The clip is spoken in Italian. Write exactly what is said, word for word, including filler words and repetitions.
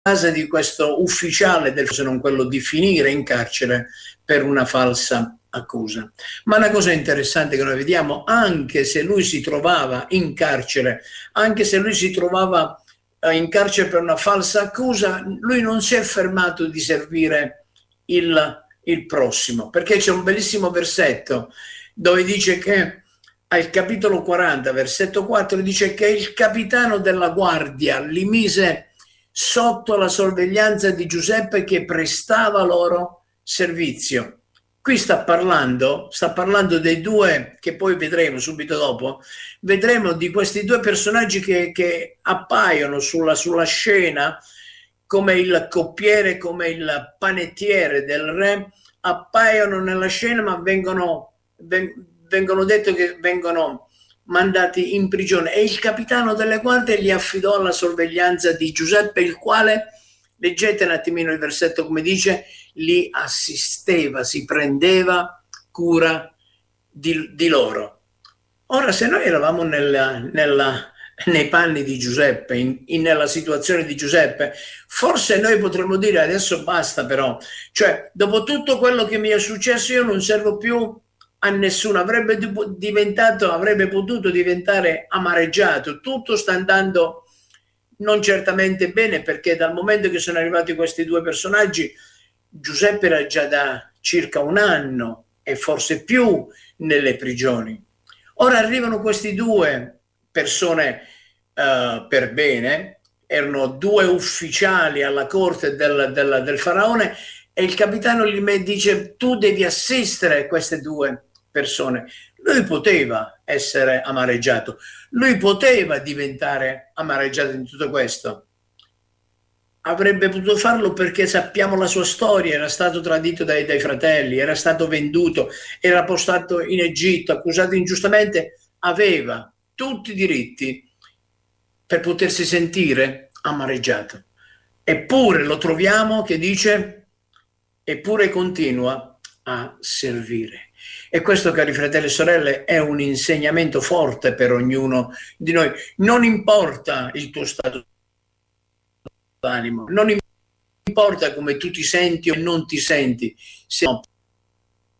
casa di questo ufficiale, del, se non quello di finire in carcere per una falsa accusa. Ma una cosa interessante che noi vediamo, anche se lui si trovava in carcere, anche se lui si trovava in carcere per una falsa accusa, lui non si è fermato di servire il, il prossimo, perché c'è un bellissimo versetto dove dice che al capitolo quaranta, versetto quattro, dice che il capitano della guardia li mise sotto la sorveglianza di Giuseppe che prestava loro servizio. Qui sta parlando, sta parlando dei due, che poi vedremo subito dopo, vedremo di questi due personaggi che, che appaiono sulla, sulla scena come il coppiere, come il panettiere del re, appaiono nella scena ma vengono, vengono detto che vengono mandati in prigione, e il capitano delle guardie li affidò alla sorveglianza di Giuseppe, il quale, leggete un attimino il versetto come dice, li assisteva, si prendeva cura di, di loro. Ora, se noi eravamo nella, nella, nei panni di Giuseppe, in, in, nella situazione di Giuseppe, forse noi potremmo dire adesso basta, però, cioè dopo tutto quello che mi è successo io non servo più a nessuno, avrebbe diventato, avrebbe potuto diventare amareggiato, tutto sta andando non certamente bene, perché dal momento che sono arrivati questi due personaggi, Giuseppe era già da circa un anno e forse più nelle prigioni. Ora arrivano questi due persone uh, per bene, erano due ufficiali alla corte del, del, del faraone, e il capitano gli dice: tu devi assistere queste due persone. Lui poteva essere amareggiato, lui poteva diventare amareggiato in tutto questo, avrebbe potuto farlo perché sappiamo la sua storia, era stato tradito dai, dai fratelli, era stato venduto, era postato in Egitto, accusato ingiustamente, aveva tutti i diritti per potersi sentire amareggiato. Eppure lo troviamo che dice, eppure continua a servire. E questo, cari fratelli e sorelle, è un insegnamento forte per ognuno di noi. Non importa il tuo stato d'animo, non importa come tu ti senti o non ti senti, se no